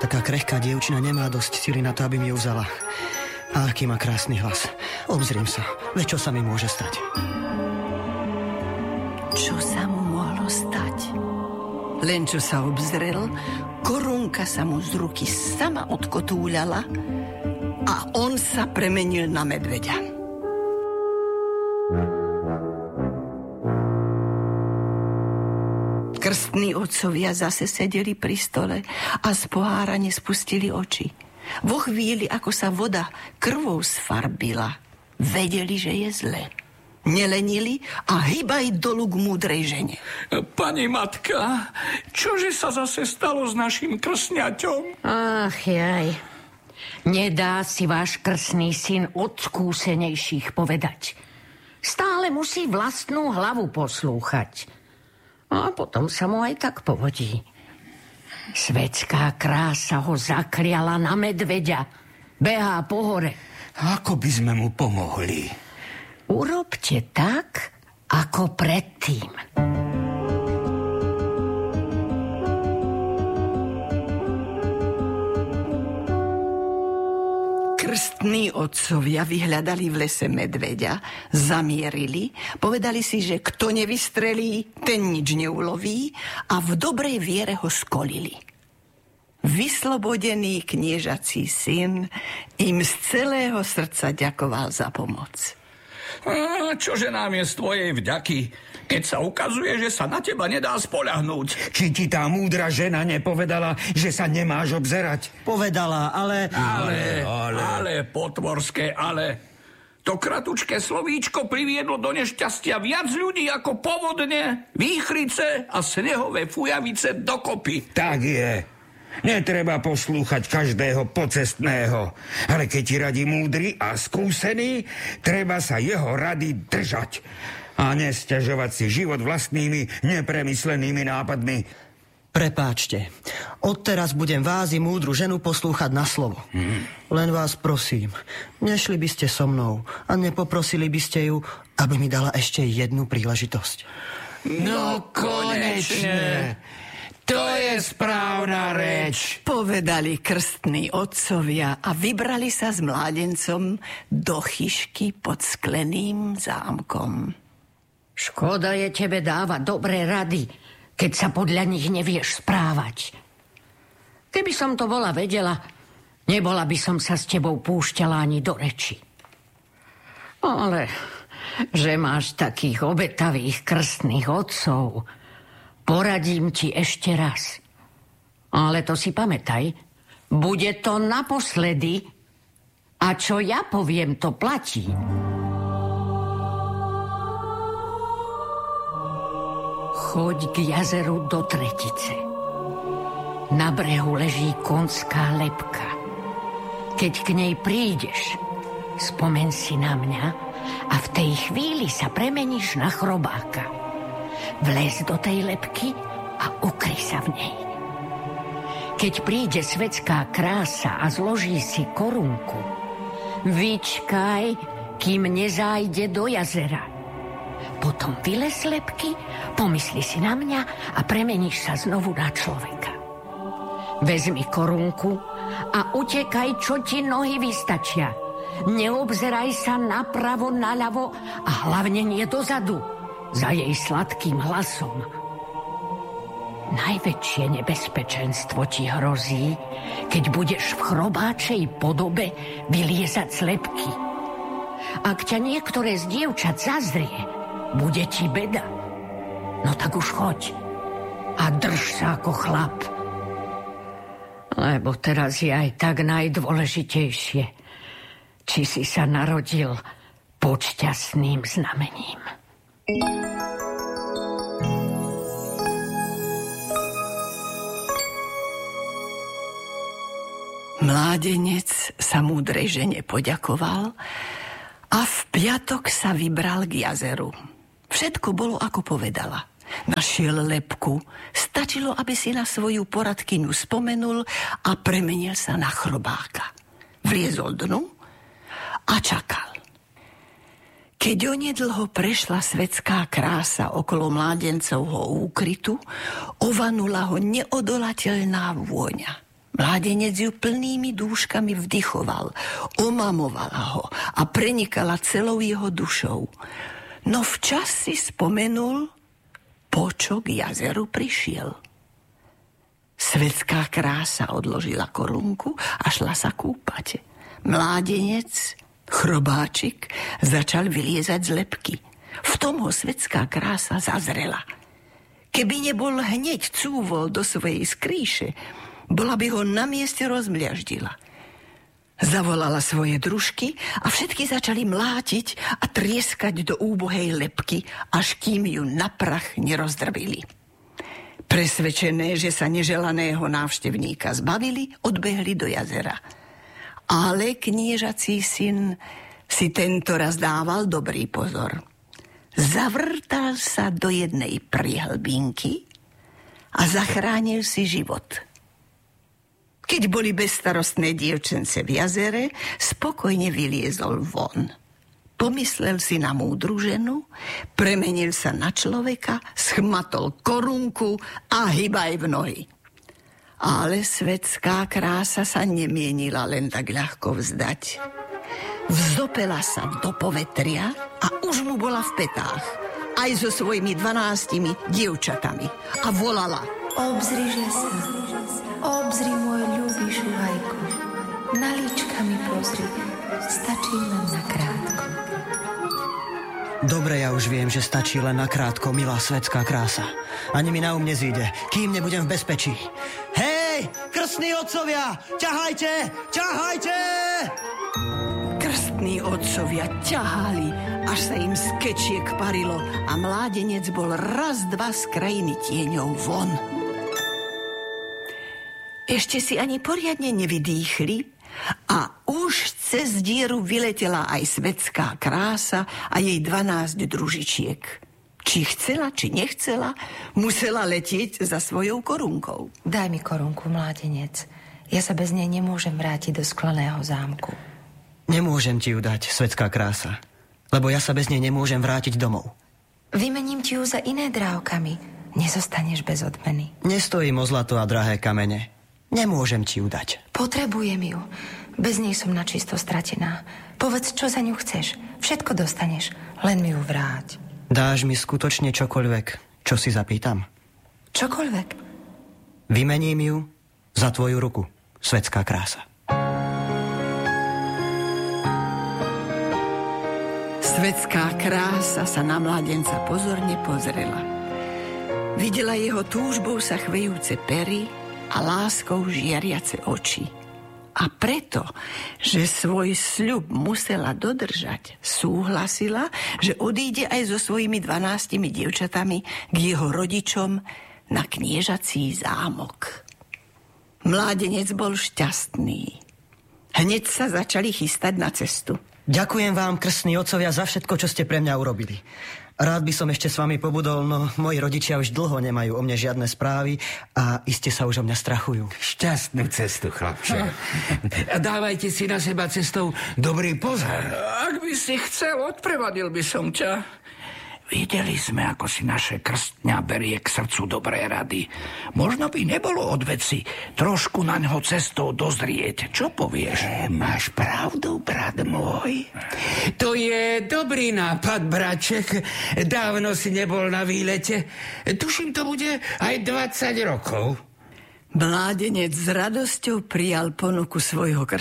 Taká krehká dievčina nemá dosť sily na to, aby mi ju vzala. A aký má krásny hlas. Obzriem sa, veď čo sa mi môže stať? Čo sa mu mohlo stať? Len čo sa obzrel, korunka sa mu z ruky sama odkotúľala a on sa premenil na medveďa. Krstní otcovia zase sedeli pri stole a z pohára nespustili oči. Vo chvíli, ako sa voda krvou sfarbila, vedeli, že je zle. Nelenili a hýbaj dolu k múdrej žene. Pani matka, čože sa zase stalo s našim krsňaťom? Ach jaj, nedá si váš krstný syn od skúsenejších povedať. Stále musí vlastnú hlavu poslúchať. A potom sa mu aj tak povodí. Svetská krása ho zakliala na medveďa. Behá po hore. Ako by sme mu pomohli? Urobte tak, ako predtým. Krstní otcovia vyhľadali v lese medveďa, zamierili, povedali si, že kto nevystrelí, ten nič neuloví a v dobrej viere ho skolili. Vyslobodený kniežací syn im z celého srdca ďakoval za pomoc. A čože nám je z tvojej vďaky, keď sa ukazuje, že sa na teba nedá spoľahnúť? Či ti tá múdra žena nepovedala, že sa nemáš obzerať? Povedala, ale... Ale, potvorské ale. To kratučké slovíčko priviedlo do nešťastia viac ľudí ako povodne, výchrice a snehové fujavice dokopy. Tak je. Netreba poslúchať každého pocestného, ale keď ti radí múdry a skúsený, treba sa jeho rady držať a nesťažovať si život vlastnými nepremyslenými nápadmi. Prepáčte, odteraz budem vás i múdru ženu poslúchať na slovo. Len vás prosím, nešli by ste so mnou a nepoprosili by ste ju, aby mi dala ešte jednu príležitosť. No konečne! To je správna reč, povedali krstní otcovia a vybrali sa s mládencom do chyšky pod skleným zámkom. Škoda je tebe dávať dobré rady, keď sa podľa nich nevieš správať. Keby som to bola vedela, nebola by som sa s tebou púšťala ani do reči. Ale že máš takých obetavých krstných otcov, poradím ti ešte raz. Ale to si pamätaj, bude to naposledy a čo ja poviem, to platí. Choď k jazeru do Tretice. Na brehu leží konská lebka. Keď k nej prídeš, spomen si na mňa a v tej chvíli sa premeníš na chrobáka. Vlez do tej lebky a ukry sa v nej. Keď príde svetská krása a zloží si korunku, vyčkaj, kým nezájde do jazera. Potom vylez z lebky, pomysli si na mňa a premeníš sa znovu na človeka. Vezmi korunku a utekaj, čo ti nohy vystačia. Neobzeraj sa napravo, naľavo a hlavne nie dozadu. Za jej sladkým hlasom. Najväčšie nebezpečenstvo ti hrozí, keď budeš v chrobáčej podobe vyliezať z lebky. Ak ťa niektoré z dievčat zazrie, bude ti beda. No tak už choď a drž sa ako chlap. Lebo teraz je aj tak najdôležitejšie, či si sa narodil pod šťastným znamením. Mládenec sa múdrej žene poďakoval a v piatok sa vybral k jazeru. Všetko bolo, ako povedala. Našiel lebku, stačilo, aby si na svoju poradkyňu spomenul a premenil sa na chrobáka. Vliezol dnu a čakal. Keď onedlho prešla svetská krása okolo mládencovho úkrytu, ovanula ho neodolateľná vôňa. Mládenec ju plnými dúškami vdychoval, omamovala ho a prenikala celou jeho dušou. No včas si spomenul, po čo k jazeru prišiel. Svetská krása odložila korunku a šla sa kúpať. Mládenec, chrobáčik, začal vyliezať z lebky. V tom ho svetská krása zazrela. Keby nebol hneď cúvol do svojej skrýše, bola by ho na mieste rozmliaždila. Zavolala svoje družky a všetky začali mlátiť a trieskať do úbohej lebky, až kým ju na prach nerozdrbili. Presvedčené, že sa neželaného návštevníka zbavili, odbehli do jazera. Ale kniežací syn si tento raz dával dobrý pozor. Zavrtal sa do jednej prihlbinky a zachránil si život. Keď boli bezstarostné dievčence v jazere, spokojne vyliezol von. Pomyslel si na múdru ženu, premenil sa na človeka, schmatol korunku a hybaj v nohy. Ale svetská krása sa nemienila len tak ľahko vzdať. Vzopela sa do povetria a už mu bola v petách, aj so svojimi 12 dievčatami, a volala: Obzriže sa, obzri môj ľubý šuhajku, na líčka mi pozri, stačí len na krátko. Dobre, ja už viem, že stačí len na krátko, milá svetská krása. Ani mi na nezíde, kým nebudem v bezpečí. Hej, krstní otcovia, ťahajte, ťahajte! Krstní otcovia ťahali, až sa im z kečiek parilo a mládenec bol raz, dva z krajiny tieňov von. Ešte si ani poriadne nevydýchli a už cez dieru vyletela aj svetská krása a jej 12 družičiek. Či chcela, či nechcela, musela letieť za svojou korunkou. Daj mi korunku, mládenec. Ja sa bez nej nemôžem vrátiť do skleného zámku. Nemôžem ti ju dať, svetská krása, lebo ja sa bez nej nemôžem vrátiť domov. Vymením ti ju za iné drávkami. Nezostaneš bez odmeny. Nestojím o zlato a drahé kamene. Nemôžem ti ju dať. Potrebujem ju. Bez nej som načisto stratená. Povedz, čo za ňu chceš. Všetko dostaneš. Len mi ju vráť. Dáš mi skutočne čokoľvek, čo si zapýtam? Čokoľvek. Vymením ju za tvoju ruku, svetská krása. Svetská krása sa na mládenca pozorne pozrela. Videla jeho túžbou sa chvejúce pery a láskou žiariace oči. A preto, že svoj sľub musela dodržať, súhlasila, že odíde aj so svojimi 12 dievčatami k jeho rodičom na kniežací zámok. Mládenec bol šťastný. Hneď sa začali chystať na cestu. Ďakujem vám, krstní otcovia, za všetko, čo ste pre mňa urobili. Rád by som ešte s vami pobudol, no moji rodičia už dlho nemajú o mne žiadne správy a iste sa už o mňa strachujú. Šťastnú cestu, chlapče. A dávajte si na seba cestou dobrý pozor. Ak by si chcel, odprevadil by som ťa. Videli sme, ako si naše krstňa berie k srdcu dobré rady. Možno by nebolo od veci trošku na ňo cestou dozrieť. Čo povieš? Máš pravdu, brat môj. To je dobrý nápad, braček. Dávno si nebol na výlete. Tuším, to bude aj 20 rokov. Mládenec s radosťou prijal ponuku svojho krstného